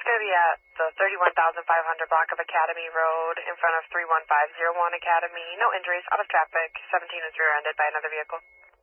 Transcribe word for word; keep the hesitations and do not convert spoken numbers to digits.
going to be at the thirty-one thousand five hundred block of Academy Road in front of three one five zero one Academy. No injuries, out of traffic. seventeen is rear-ended by another vehicle.